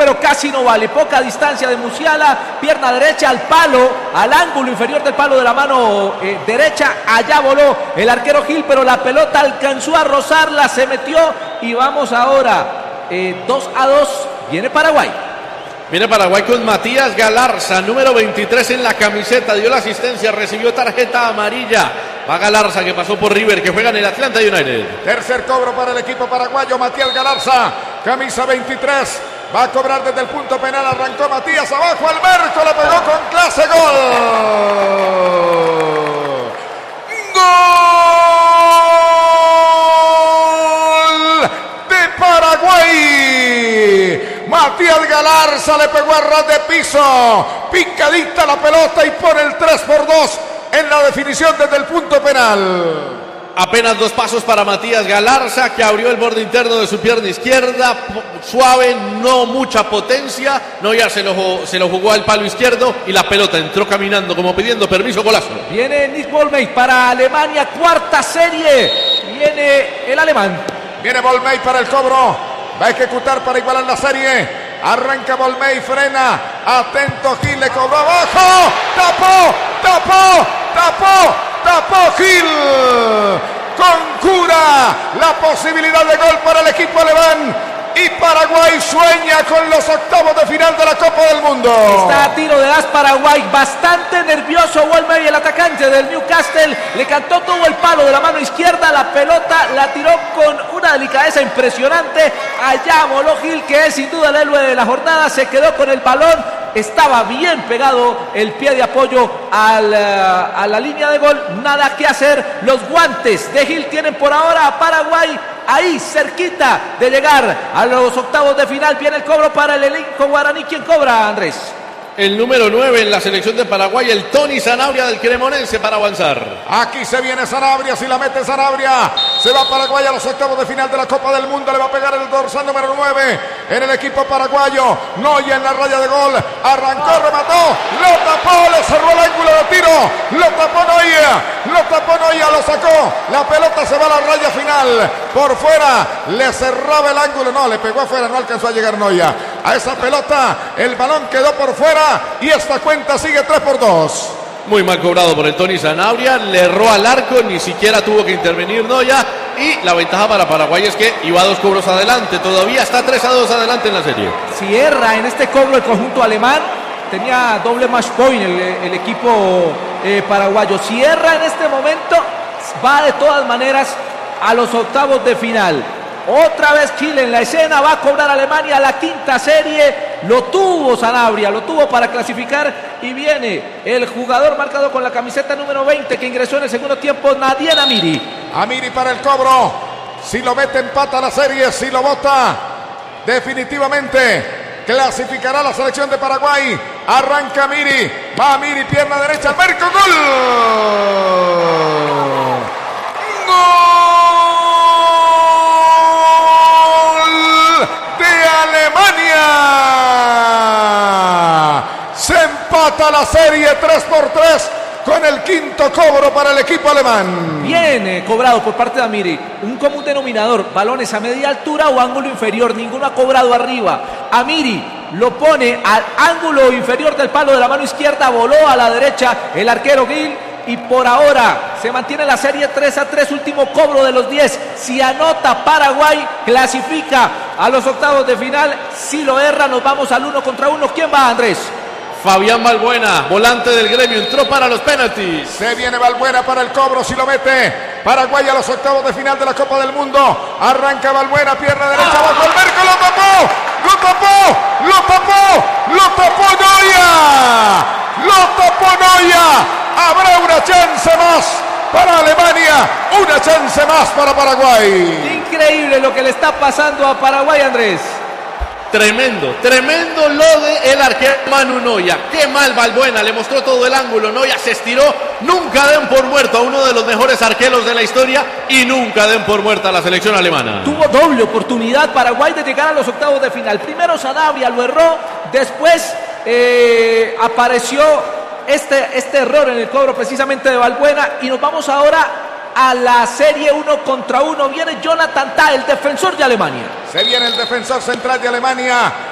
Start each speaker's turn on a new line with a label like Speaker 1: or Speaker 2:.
Speaker 1: pero casi no vale. Poca distancia de Musiala, pierna derecha al palo, al ángulo inferior del palo de la mano derecha. Allá voló el arquero Gil, pero la pelota alcanzó a rozarla, se metió y vamos ahora 2-2. Viene Paraguay.
Speaker 2: Viene Paraguay con Matías Galarza, número 23 en la camiseta, dio la asistencia, recibió tarjeta amarilla. Va Galarza, que pasó por River, que juega en el Atlanta United.
Speaker 3: Tercer cobro para el equipo paraguayo, Matías Galarza, camisa 23. Va a cobrar desde el punto penal, arrancó Matías, abajo Alberto, la pegó con clase, gol. ¡Gol de Paraguay! Matías Galarza le pegó a ras de piso, picadita la pelota y pone el 3-2 en la definición desde el punto penal.
Speaker 2: Apenas 2 pasos para Matías Galarza, que abrió el borde interno de su pierna izquierda, suave, no mucha potencia. Neuer se lo jugó al palo izquierdo y la pelota entró caminando como pidiendo permiso, golazo.
Speaker 1: Viene Nick Bolmey para Alemania, cuarta serie. Viene el alemán.
Speaker 3: Viene Bolmey para el cobro. Va a ejecutar para igualar la serie. Arranca Bolmey, frena. Atento Gil, le cobró abajo. Tapó Gil. Concura la posibilidad de gol para el equipo alemán. Y Paraguay sueña con los octavos de final de la Copa del Mundo.
Speaker 1: Está a tiro de as Paraguay, bastante nervioso Bolmey, el atacante del Newcastle. Le cantó todo el palo de la mano izquierda, la pelota la tiró con una delicadeza impresionante. Allá voló Gil, que es sin duda el héroe de la jornada, se quedó con el balón. Estaba bien pegado el pie de apoyo a la línea de gol. Nada que hacer. Los guantes de Gil tienen por ahora a Paraguay ahí cerquita de llegar a los octavos de final. Viene el cobro para el elenco guaraní. ¿Quién cobra, Andrés?
Speaker 2: El número 9 en la selección de Paraguay, el Tony Sanabria del Cremonense, para avanzar.
Speaker 3: Aquí se viene Sanabria, si la mete Sanabria, se va Paraguay a los octavos de final de la Copa del Mundo. Le va a pegar el dorsal número 9 en el equipo paraguayo. Neuer en la raya de gol, arrancó, remató, lo tapó, le cerró el ángulo de tiro, lo tapó Neuer, lo sacó, la pelota se va a la raya final, por fuera, le cerraba el ángulo, no, le pegó afuera, no alcanzó a llegar Neuer a esa pelota, el balón quedó por fuera y esta cuenta sigue 3-2.
Speaker 2: Muy mal cobrado por el Tony Sanabria, le erró al arco, ni siquiera tuvo que intervenir Neuer, y la ventaja para Paraguay es que iba 2 cobros adelante, todavía está 3-2 adelante en la serie.
Speaker 1: Si erra en este cobro el conjunto alemán, tenía doble match point el equipo paraguayo. Si erra en este momento, va de todas maneras a los octavos de final. Otra vez Chile en la escena, va a cobrar Alemania la quinta serie. Lo tuvo Sanabria, lo tuvo para clasificar. Y viene el jugador marcado con la camiseta número 20 que ingresó en el segundo tiempo, Nadien Amiri.
Speaker 3: Amiri para el cobro. Si lo mete, empata la serie. Si lo bota, definitivamente clasificará la selección de Paraguay. Arranca Amiri, va Amiri, pierna derecha, al marco, gol. Se empata la serie 3-3 con el quinto cobro para el equipo alemán.
Speaker 1: Bien cobrado por parte de Amiri. Un común denominador, balones a media altura o ángulo inferior. Ninguno ha cobrado arriba. Amiri lo pone al ángulo inferior del palo de la mano izquierda. Voló a la derecha el arquero Gil. Y por ahora se mantiene la serie 3-3, último cobro de los 10. Si anota Paraguay, clasifica a los octavos de final. Si lo erra, nos vamos al 1 contra 1. ¿Quién va, Andrés?
Speaker 2: Fabián Balbuena, volante del Gremio, entró para los penaltis.
Speaker 3: Se viene Balbuena para el cobro, si lo mete Paraguay a los octavos de final de la Copa del Mundo. Arranca Balbuena, pierna derecha, bajo el marco, lo tapó Neuer. Habrá una chance más para Alemania, una chance más para Paraguay.
Speaker 1: Increíble lo que le está pasando a Paraguay, Andrés.
Speaker 2: Tremendo lo de el arquero Manu Neuer. Qué mal Balbuena, le mostró todo el ángulo. Neuer se estiró. Nunca den por muerto a uno de los mejores arqueros de la historia y nunca den por muerta a la selección alemana.
Speaker 1: Tuvo doble oportunidad Paraguay de llegar a los octavos de final. Primero Sanabria lo erró, después apareció este error en el cobro precisamente de Balbuena. Y nos vamos ahora a la serie 1 contra 1. Viene Jonathan Tah, el defensor de Alemania.
Speaker 3: Se viene el defensor central de Alemania.